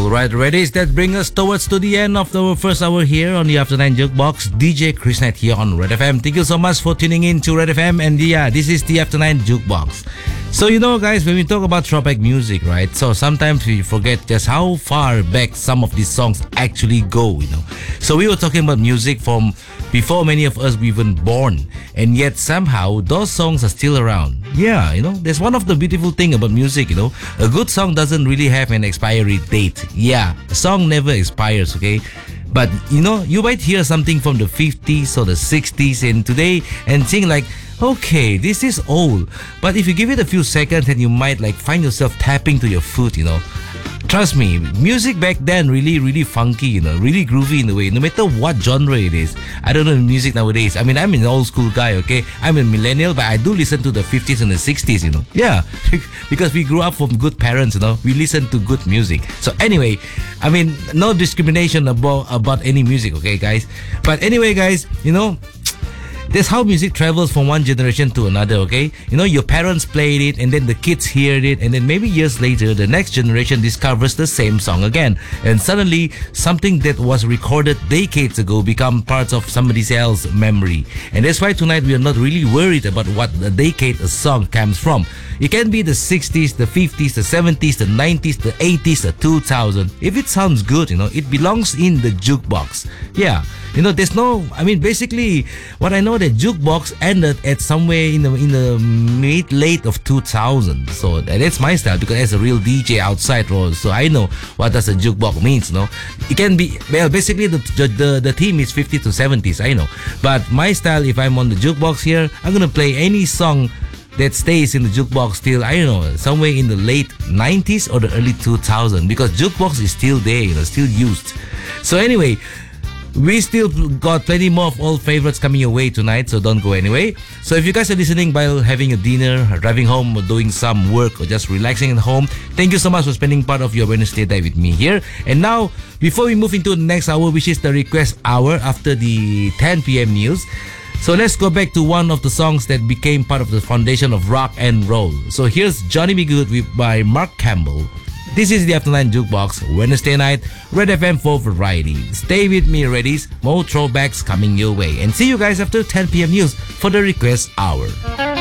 Alright, ready? That brings us towards to the end of our first hour here on the After 9 Jukebox. DJ Chris Knight here on Red FM. Thank you so much for tuning in to Red FM. And yeah, this is the After 9 Jukebox. So guys, when we talk about throwback music, right? So sometimes we forget just how far back some of these songs actually go, So we were talking about music from before many of us were even born. And yet somehow those songs are still around. Yeah, that's one of the beautiful thing about music, A good song doesn't really have an expiry date. Yeah, a song never expires, okay? But you might hear something from the 50s or the 60s and today and think like, okay, this is old. But if you give it a few seconds, then you might find yourself tapping to your foot, Trust me, music back then really funky, really groovy in a way, no matter what genre it is. I don't know music nowadays. I mean, I'm an old school guy, okay? I'm a millennial, but I do listen to the 50s and the 60s, Yeah, because we grew up from good parents, We listen to good music. So anyway, I mean, no discrimination about any music, okay, guys? But anyway, guys, that's how music travels from one generation to another, okay? Your parents played it and then the kids heard it and then maybe years later, the next generation discovers the same song again. And suddenly, something that was recorded decades ago become part of somebody else's memory. And that's why tonight we are not really worried about what the decade a song comes from. It can be the 60s, the 50s, the 70s, the 90s, the 80s, the 2000s. If it sounds good, it belongs in the jukebox. Yeah. There's no, basically, what I know that jukebox ended at somewhere in the late of 2000. So that's my style because as a real DJ outside, so I know what does a jukebox means, It can be, well, basically the theme is 50s to 70s, I know. But my style, if I'm on the jukebox here, I'm gonna play any song that stays in the jukebox till, I don't know, somewhere in the late 90s or the early 2000s because jukebox is still there, still used. So anyway, we still got plenty more of old favorites coming your way tonight, so don't go anyway. So if you guys are listening while having a dinner, driving home, or doing some work, or just relaxing at home, thank you so much for spending part of your Wednesday day with me here. And now, before we move into the next hour, which is the request hour after the 10 p.m. news, so let's go back to one of the songs that became part of the foundation of rock and roll. So here's Johnny B. Good by Mark Campbell. This is the After 9 Jukebox, Wednesday night, Red FM for variety. Stay with me, Reddies. More throwbacks coming your way. And see you guys after 10 p.m. news for the request hour.